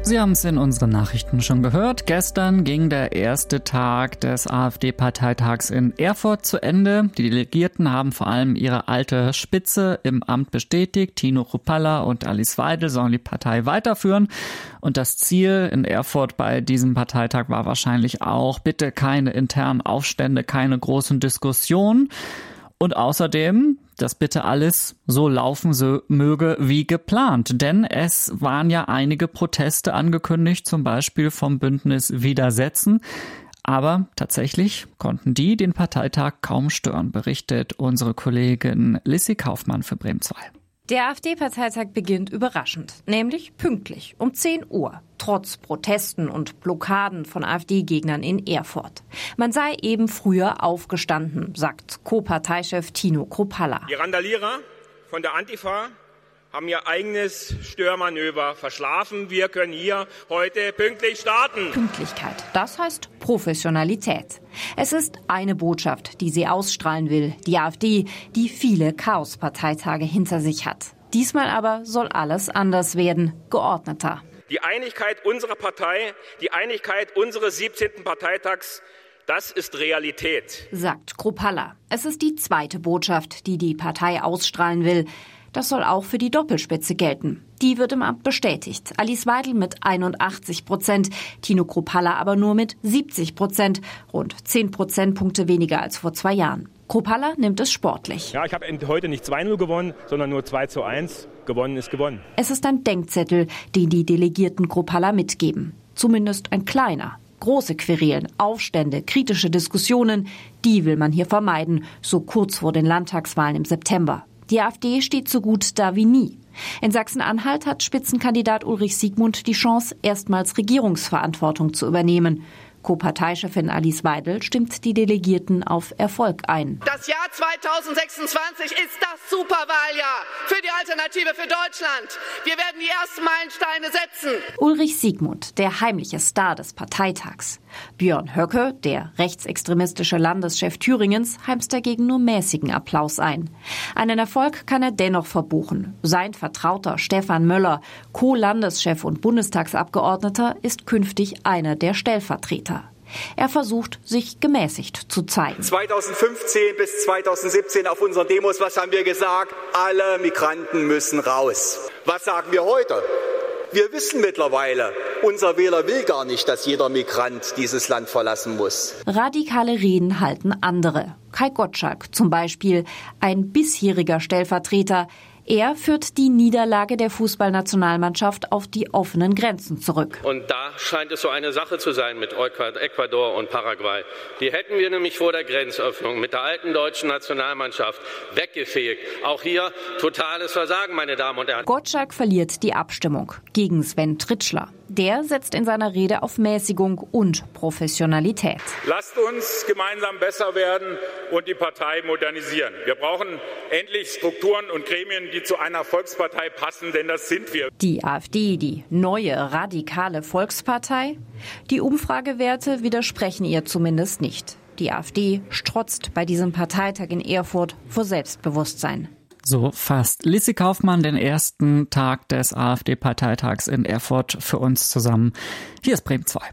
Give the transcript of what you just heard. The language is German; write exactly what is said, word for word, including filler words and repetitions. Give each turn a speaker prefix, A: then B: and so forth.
A: Sie haben es in unseren Nachrichten schon gehört. Gestern ging der erste Tag des AfD-Parteitags in Erfurt zu Ende. Die Delegierten haben vor allem ihre alte Spitze im Amt bestätigt. Tino Kruppalla und Alice Weidel sollen die Partei weiterführen. Und das Ziel in Erfurt bei diesem Parteitag war wahrscheinlich auch, bitte keine internen Aufstände, keine großen Diskussionen. Und außerdem, dass bitte alles so laufen so möge wie geplant. Denn es waren ja einige Proteste angekündigt, zum Beispiel vom Bündnis Widersetzen. Aber tatsächlich konnten die den Parteitag kaum stören, berichtet unsere Kollegin Lissy Kaufmann für Bremen zwei.
B: Der AfD-Parteitag beginnt überraschend, nämlich pünktlich um zehn Uhr, trotz Protesten und Blockaden von AfD-Gegnern in Erfurt. Man sei eben früher aufgestanden, sagt Co-Parteichef Tino Kruppalla.
C: Die Randalierer von der Antifa haben ihr eigenes Störmanöver verschlafen. Wir können hier heute pünktlich starten.
B: Pünktlichkeit, das heißt Professionalität. Es ist eine Botschaft, die sie ausstrahlen will, die AfD, die viele Chaos-Parteitage hinter sich hat. Diesmal aber soll alles anders werden, geordneter.
C: Die Einigkeit unserer Partei, die Einigkeit unseres siebzehnten Parteitags, das ist Realität,
B: sagt Kruppalla. Es ist die zweite Botschaft, die die Partei ausstrahlen will. Das soll auch für die Doppelspitze gelten. Die wird im Amt bestätigt. Alice Weidel mit einundachtzig Prozent, Tino Kruppalla aber nur mit siebzig Prozent, rund zehn Prozentpunkte weniger als vor zwei Jahren. Kruppalla nimmt es sportlich.
C: Ja, ich habe heute nicht zwei null gewonnen, sondern nur zwei zu eins. Gewonnen ist gewonnen.
B: Es ist ein Denkzettel, den die Delegierten Kruppalla mitgeben. Zumindest ein kleiner. Große Querelen, Aufstände, kritische Diskussionen, die will man hier vermeiden, so kurz vor den Landtagswahlen im September. Die AfD steht so gut da wie nie. In Sachsen-Anhalt hat Spitzenkandidat Ulrich Siegmund die Chance, erstmals Regierungsverantwortung zu übernehmen. Co-Parteichefin Alice Weidel stimmt die Delegierten auf Erfolg ein.
D: Das Jahr zweitausendsechsundzwanzig ist das Superwahljahr für die Alternative für Deutschland. Wir werden die ersten Meilensteine setzen.
B: Ulrich Siegmund, der heimliche Star des Parteitags. Björn Höcke, der rechtsextremistische Landeschef Thüringens, heimst dagegen nur mäßigen Applaus ein. Einen Erfolg kann er dennoch verbuchen. Sein Vertrauter Stefan Möller, Co-Landeschef und Bundestagsabgeordneter, ist künftig einer der Stellvertreter. Er versucht, sich gemäßigt zu zeigen.
E: zweitausendfünfzehn bis zweitausendsiebzehn auf unseren Demos, was haben wir gesagt? Alle Migranten müssen raus. Was sagen wir heute? Wir wissen mittlerweile, unser Wähler will gar nicht, dass jeder Migrant dieses Land verlassen muss.
B: Radikale Reden halten andere. Kai Gottschalk zum Beispiel, ein bisheriger Stellvertreter. Er führt die Niederlage der Fußballnationalmannschaft auf die offenen Grenzen zurück.
F: Und da scheint es so eine Sache zu sein mit Ecuador und Paraguay. Die hätten wir nämlich vor der Grenzöffnung mit der alten deutschen Nationalmannschaft weggefegt. Auch hier totales Versagen, meine Damen und Herren.
B: Gottschalk verliert die Abstimmung gegen Sven Tritschler. Der setzt in seiner Rede auf Mäßigung und Professionalität.
G: Lasst uns gemeinsam besser werden und die Partei modernisieren. Wir brauchen endlich Strukturen und Gremien, die zu einer Volkspartei passen, denn das sind wir.
B: Die AfD, die neue radikale Volkspartei? Die Umfragewerte widersprechen ihr zumindest nicht. Die AfD strotzt bei diesem Parteitag in Erfurt vor Selbstbewusstsein.
A: So fasst Lissy Kaufmann den ersten Tag des AfD-Parteitags in Erfurt für uns zusammen. Hier ist Bremen zwei.